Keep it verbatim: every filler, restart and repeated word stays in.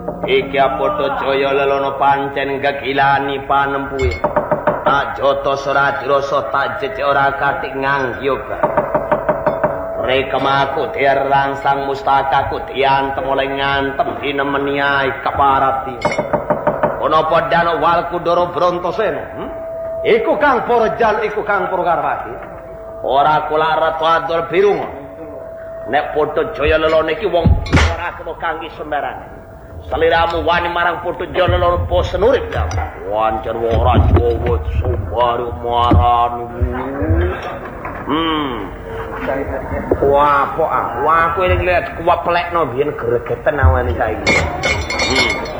Iki padha jaya lelono pancen gegilani panempuhe. Tak joto ora dirasa tak jejek ora katik ngangyo ba. Rekam aku dirangsang mustakaku diantem oleh ngantem dinemeni ae keparati. Ono padano walku Ndara Brantosena. Hmm? Iku kang para jal iku kang para karwati. Ora kula Ratu Adul Birunga. Nek padha jaya lelone iki wong ora kena kangge sembarangan. Saliramu wani marang padha jaya lelone posenurip ya. Wancen wong ora Jawa sombare marani. Hmm. Wah, kok ah, wah kowe ning lihat kuwaplekno biyen gregeten awake saiki. Hmm.